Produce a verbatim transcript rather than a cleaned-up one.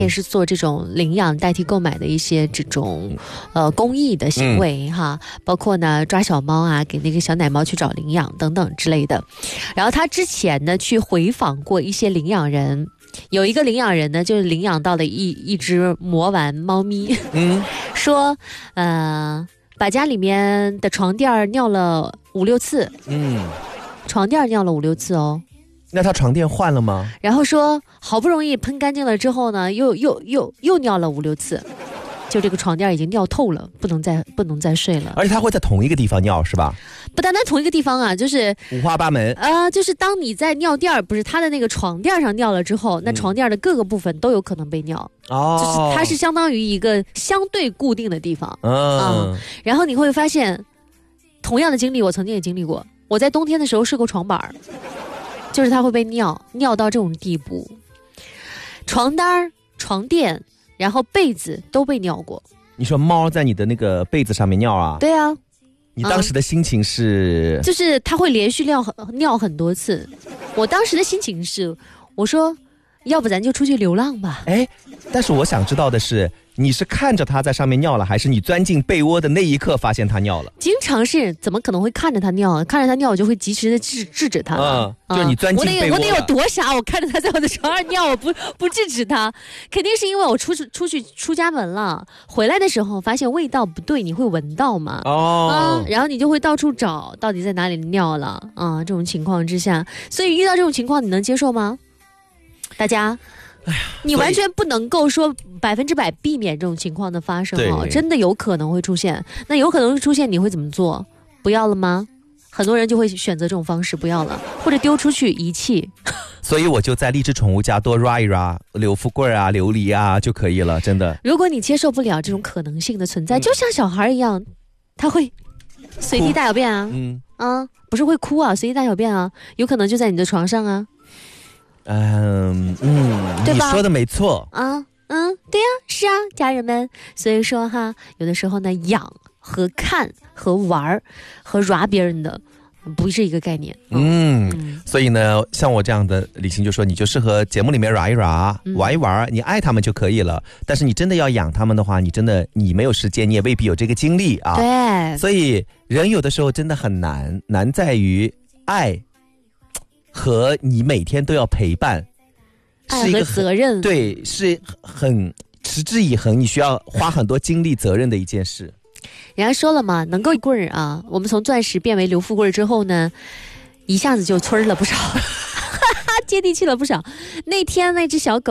也是做这种领养代替购买的一些这种呃公益的行为、嗯、哈，包括呢抓小猫啊，给那个小奶猫去找领养等等之类的。然后他之前呢去回访过一些领养人，有一个领养人呢就是领养到了一一只魔丸猫咪，嗯，说呃把家里面的床垫尿了五六次，嗯，床垫尿了五六次哦。 那他床垫换了吗？ 然后说好不容易喷干净了之后呢，又又又又尿了五六次，就这个床垫已经尿透了，不能再不能再睡了。 而且他会在同一个地方尿是吧？ 不单单同一个地方啊，就是五花八门。 呃，就是当你在尿垫不是他的那个床垫上尿了之后，那床垫的各个部分都有可能被尿。哦、嗯，就是它是相当于一个相对固定的地方。嗯，嗯然后你会发现，同样的经历我曾经也经历过。我在冬天的时候睡过床板。就是它会被尿尿到这种地步，床单、床垫，然后被子都被尿过。 你说猫在你的那个被子上面尿啊？ 对啊。 你当时的心情是？ 嗯、就是它会连续尿尿很多次。我当时的心情是，我说，要不咱就出去流浪吧。 哎，但是我想知道的是，你是看着它在上面尿了，还是你钻进被窝的那一刻发现它尿了？ 经常是，怎么可能会看着它尿？看着它尿，我就会及时的制制止它。 嗯，就是你钻进被窝了。 我得我得有多傻？我看着它在我的床上尿，我不不制止它，肯定是因为我出去出去出家门了，回来的时候发现味道不对，你会闻到嘛？哦，啊，然后你就会到处找，到底在哪里尿了啊？这种情况之下，所以遇到这种情况，你能接受吗？大家？哎呀，你完全不能够说百分之百避免这种情况的发生哦，真的有可能会出现。那有可能会出现，你会怎么做？不要了吗？很多人就会选择这种方式，不要了，或者丢出去遗弃。 所以我就在荔枝宠物家多 ra 一 ra 柳富贵啊、琉璃啊就可以了，真的。 如果你接受不了这种可能性的存在，嗯、就像小孩一样，他会随地大小便啊，嗯啊，不是会哭啊，随地大小便啊，有可能就在你的床上啊。 嗯嗯，你说的没错啊，嗯，对呀、啊，是啊，家人们，所以说哈，有的时候呢，养和看和玩和 ra 别人的不是一个概念。 嗯，嗯所以呢，像我这样的李欣就说，你就适合节目里面 ra 一 ra、嗯、玩一玩，你爱他们就可以了。但是你真的要养他们的话，你真的你没有时间，你也未必有这个精力啊。 对， 所以人有的时候真的很难，难在于爱。和你每天都要陪伴， 爱和责任， 对，是很持之以恒，你需要花很多精力责任的一件事。 人家说了嘛，能够棍儿啊，我们从钻石变为刘富贵之后呢，一下子就村了不少，接地气了不少。那天那只小狗。